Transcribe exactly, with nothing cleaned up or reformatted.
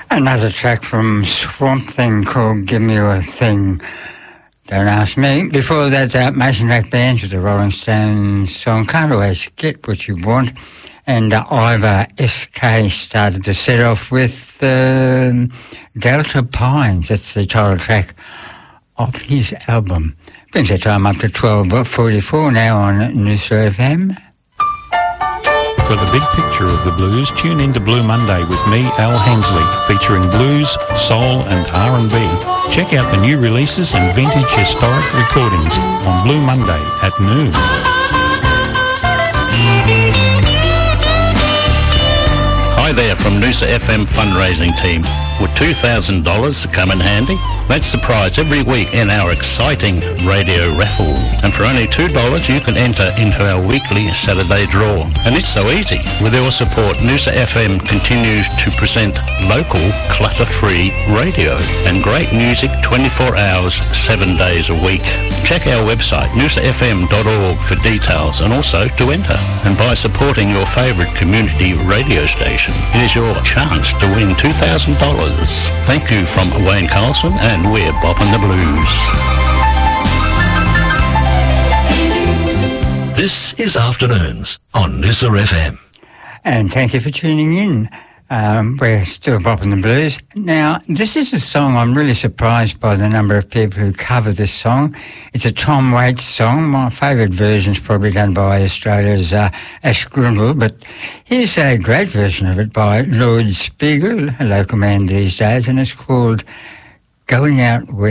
Another track from Swamp Thing called Give Me a Thing. Don't ask me. Before that, uh, Mason Rack Bands with the Rolling Stones song Can't Always Get What You Want. And uh, Ivor S K started to set off with um, Delta Pines. That's the title track of his album. Brings the time up to twelve forty-four now on Noosa F M. For the big picture of the blues, tune into Blue Monday with me, Al Hensley, featuring blues, soul and R and B. Check out the new releases and vintage historic recordings on Blue Monday at noon. Hi there from Noosa F M fundraising team. Would two thousand dollars come in handy? That's the prize every week in our exciting radio raffle. And for only two dollars you can enter into our weekly Saturday draw. And it's so easy. With your support, Noosa F M continues to present local, clutter-free radio and great music twenty-four hours, seven days a week. Check our website, noosa f m dot org, for details and also to enter. And by supporting your favourite community radio station, it is your chance to win two thousand dollars. Thank you from Wayne Carlson, and we're bopping the blues. This is Afternoons on Noosa F M. And thank you for tuning in. Um, we're still bopping the blues. Now, this is a song I'm really surprised by the number of people who cover this song. It's a Tom Waits song. My favourite version is probably done by Australia's uh, Ash Grundle, but here's a great version of it by Lloyd Spiegel, a local man these days, and it's called Going Out West.